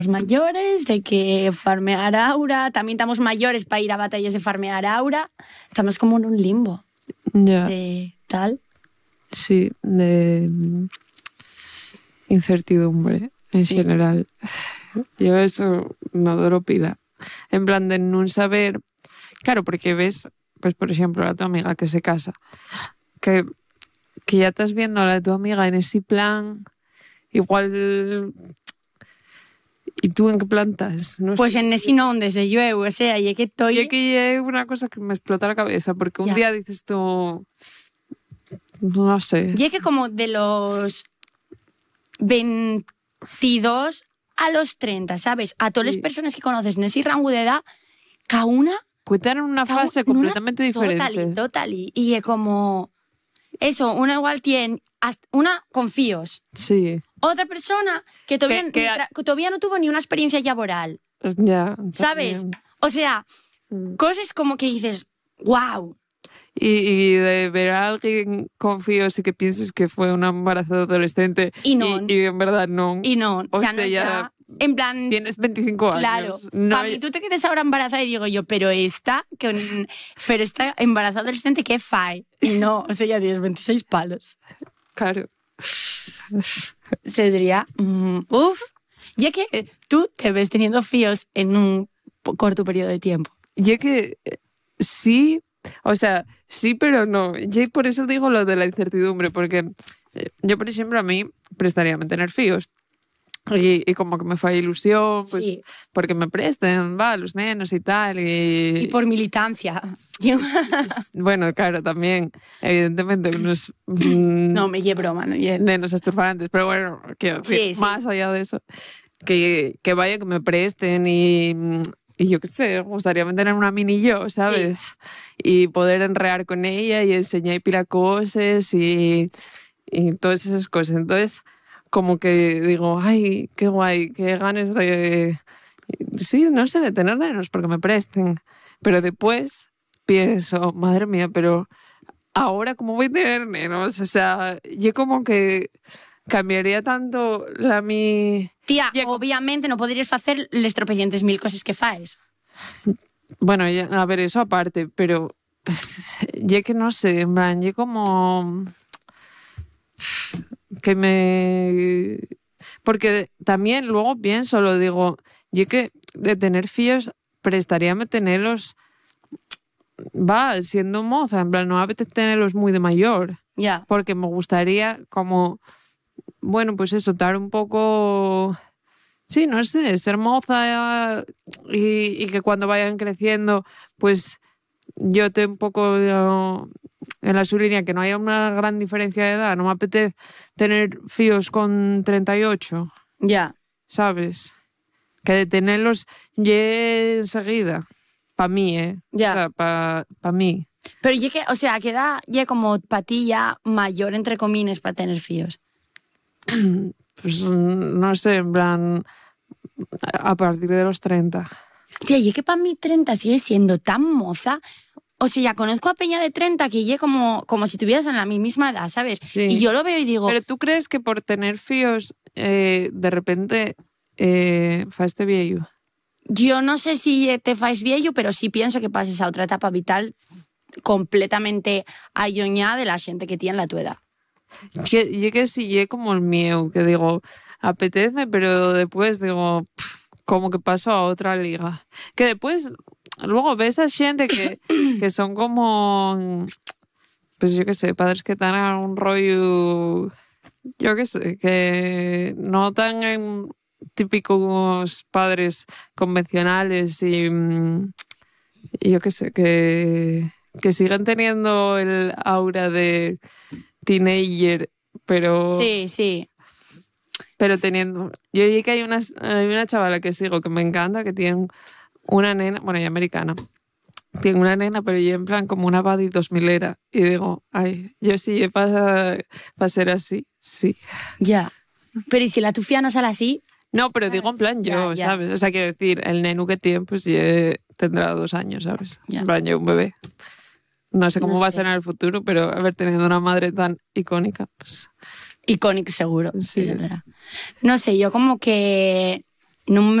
mayores, de que farmear aura, también estamos mayores para ir a batallas de farmear aura, estamos como en un limbo Ya. de tal. Sí, de incertidumbre en general. Yo eso no adoro pila. En plan de no saber... Claro, porque ves, pues por ejemplo, a tu amiga que se casa, que ya estás viendo a la tu amiga en ese plan, igual... ¿Y tú en qué plan estás? No Pues sé. en ese non, desde llueu, o sea, y que estoy... Y aquí hay una cosa que me explota la cabeza, porque un Ya. día dices tú... No sé. Y es que como de los 22 a los 30, ¿sabes? A todas las personas que conoces en ese rango de edad, cada una... Puede estar en una fase completamente diferente. Total. Y es como... Eso, una igual tiene... Una con fíos. Sí. Otra persona que todavía, que todavía no tuvo ni una experiencia laboral. Ya. ¿Sabes? También. O sea, cosas como que dices, wow. Y de ver a alguien con fíos y que pienses que fue un embarazo adolescente y en verdad no. Y no, o ya sea, no ya en plan... tienes 25 años. Claro, No, para mí tú te quedes ahora embarazada y digo yo, pero esta embarazada adolescente, ¿qué fae? Y no, o sea, ya tienes 26 palos. Claro. Sería, ya que tú te ves teniendo fíos en un corto periodo de tiempo. Y que sí, o sea, sí, pero no. Y por eso digo lo de la incertidumbre, porque yo, por ejemplo, a mí prestaría a tener fíos. Y como que me fue ilusión, pues Sí. porque me presten, los nenos y tal. Y por militancia. Bueno, claro, también, evidentemente, unos... No, me lle broma, no lle... nenos estupefantes, pero bueno, quiero decir, Sí. más allá de eso, que vaya, que me presten y yo qué sé, me gustaría tener una mini yo, ¿sabes? Sí. Y poder enrear con ella y enseñar pila cosas y todas esas cosas. Entonces, como que digo, ay, qué guay, qué ganas de... Sí, no sé, de tener nenos porque me presten. Pero después pienso, madre mía, pero ahora cómo voy a tener nenos. O sea, yo como que cambiaría tanto mi... Tía, obviamente no podrías hacer les tropecientes mil cosas que faes. Bueno, a ver, eso aparte, pero ya que no sé, en plan, yo como... que me... Porque también luego pienso, lo digo, yo que de tener fíos prestaríame tenerlos, siendo moza, en plan, no me apetece tenerlos muy de mayor. Ya. Porque me gustaría como, bueno, pues eso, estar un poco... Sí, no sé, ser moza y que cuando vayan creciendo, pues yo esté un poco en la su línea, que no haya una gran diferencia de edad. No me apetece tener fíos con 38. Ya. ¿Sabes? Que de tenerlos enseguida. Para mí, Ya. O sea, para mí. Pero ya que, o sea, queda ya como patilla mayor, entre comines, para tener fíos. Pues no sé, en plan, a partir de los 30. Tía, y que para mí 30 sigue siendo tan moza. O sea, ya conozco a peña de 30 que ya como si tuvieras en la misma edad, ¿sabes? Sí. Y yo lo veo y digo... Pero ¿tú crees que por tener fíos de repente faste viejo? Yo no sé si te fais viejo, pero sí pienso que pases a otra etapa vital completamente alloñada de la gente que tiene la tu edad. Yo que sí, yo como el miedo, que digo, apetece, pero después digo, como que paso a otra liga. Que después, luego ves a gente que son como, pues yo qué sé, padres que están a un rollo, yo qué sé, que no tan típicos padres convencionales y yo qué sé, que siguen teniendo el aura de teenager, pero... Sí. Pero teniendo... Yo vi que hay una chavala que sigo que me encanta, que tiene una nena, bueno, ella americana, tiene una nena, pero yo en plan como una Buddy 2000era. Y digo, ay, yo sí para ser así, sí. Ya. Pero ¿y si la tufia no sale así? No, pero digo en plan yo, ya. ¿sabes? O sea, quiero decir, el nenu que tiene, pues ya tendrá 2 años, ¿sabes? Ya. En plan, yo un bebé. No sé cómo No va a sé. ser en el futuro, pero haber tenido una madre tan icónica, pues... Icónico seguro. Sí. Sí, saldrá. No sé, yo como que non